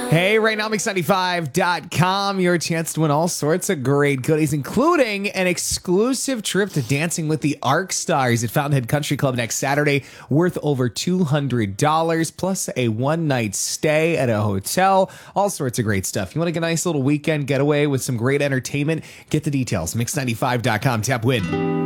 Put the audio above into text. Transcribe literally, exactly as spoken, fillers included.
Hey, right now, mix ninety-five dot com, your chance to win all sorts of great goodies, including an exclusive trip to Dancing with the Arc Stars at Fountainhead Country Club next Saturday, worth over two hundred dollars, plus a one-night stay at a hotel. All sorts of great stuff. You want to get a nice little weekend getaway with some great entertainment? Get the details, mix ninety-five dot com, tap win.